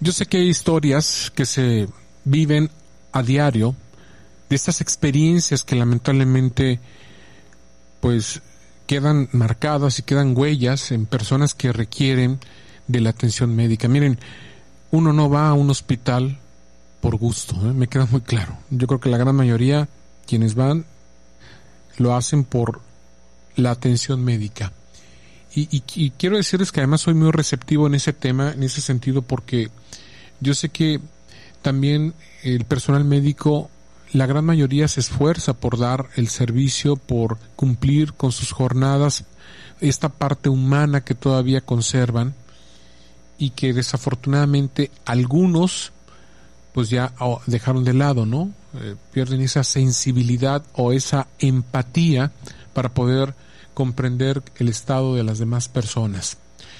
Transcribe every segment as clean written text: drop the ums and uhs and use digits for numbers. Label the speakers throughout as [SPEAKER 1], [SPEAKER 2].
[SPEAKER 1] Yo sé que hay historias que se viven a diario de estas experiencias que lamentablemente pues quedan marcadas y quedan huellas en personas que requieren de la atención médica. Miren, uno no va a un hospital por gusto, me queda muy claro. Yo creo que la gran mayoría, quienes van, lo hacen por la atención médica. Y quiero decirles que además soy muy receptivo en ese tema, en ese sentido, porque yo sé que también el personal médico, la gran mayoría se esfuerza por dar el servicio, por cumplir con sus jornadas, esta parte humana que todavía conservan y que desafortunadamente algunos pues ya dejaron de lado, ¿no? Pierden esa sensibilidad o esa empatía para poder comprender el estado de las demás personas.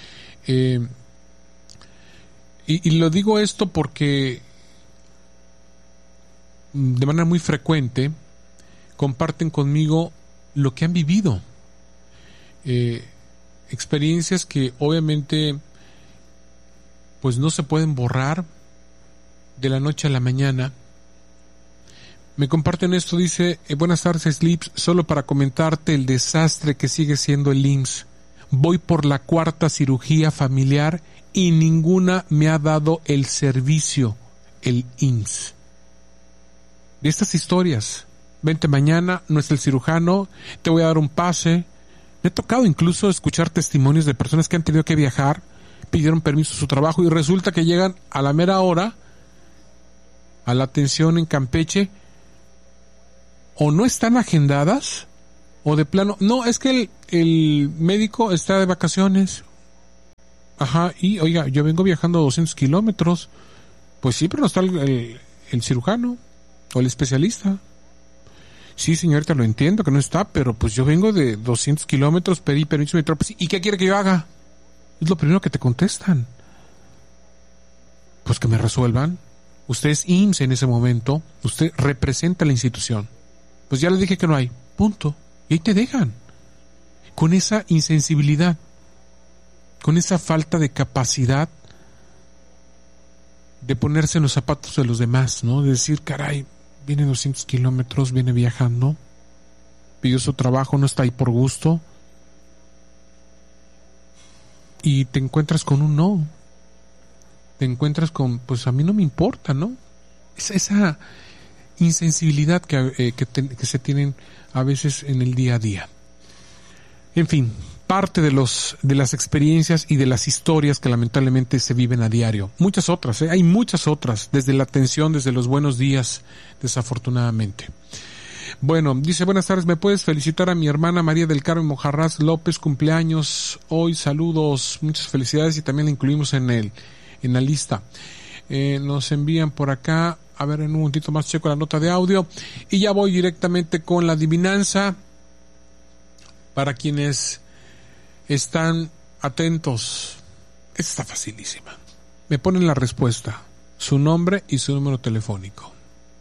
[SPEAKER 1] Y lo digo esto porque de manera muy frecuente comparten conmigo lo que han vivido, experiencias que obviamente pues no se pueden borrar de la noche a la mañana. Me comparten esto, dice: buenas tardes, Slips, solo para comentarte el desastre que sigue siendo el IMSS. Voy por la 4ª cirugía familiar y ninguna me ha dado el servicio, el IMSS. De estas historias, vente mañana, no es el cirujano, te voy a dar un pase. Me ha tocado incluso escuchar testimonios de personas que han tenido que viajar, pidieron permiso a su trabajo y resulta que llegan a la mera hora a la atención en Campeche, o no están agendadas, o de plano, no, es que el médico está de vacaciones. Ajá, y oiga, yo vengo viajando 200 kilómetros. Pues sí, pero no está el cirujano o el especialista. Sí, señorita, lo entiendo que no está, pero pues yo vengo de 200 kilómetros, pedí permiso de trabajo. ¿Y qué quiere que yo haga? Es lo primero que te contestan. Pues que me resuelvan. Usted es IMSS en ese momento, usted representa la institución. Pues ya le dije que no hay, punto. Y ahí te dejan. Con esa insensibilidad, con esa falta de capacidad de ponerse en los zapatos de los demás, ¿no? De decir, caray, viene 200 kilómetros, viene viajando, pidió su trabajo, no está ahí por gusto. Y te encuentras con un no. Te encuentras con, pues a mí no me importa, ¿no? Esa insensibilidad que se tienen a veces en el día a día. En fin, parte de las experiencias y de las historias que lamentablemente se viven a diario. Muchas otras, hay muchas otras, desde la atención, desde los buenos días, desafortunadamente. Bueno, dice: buenas tardes, ¿me puedes felicitar a mi hermana María del Carmen Mojarraz López, cumpleaños hoy? Saludos, muchas felicidades, y también la incluimos en la lista. Nos envían por acá, a ver, en un momentito más checo la nota de audio y ya voy directamente con la adivinanza para quienes están atentos. Esta está facilísima. Me ponen la respuesta, su nombre y su número telefónico.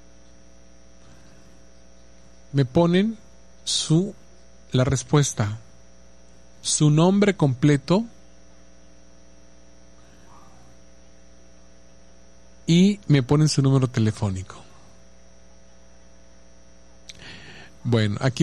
[SPEAKER 1] Me ponen la respuesta, su nombre completo y me ponen su número telefónico. Bueno, aquí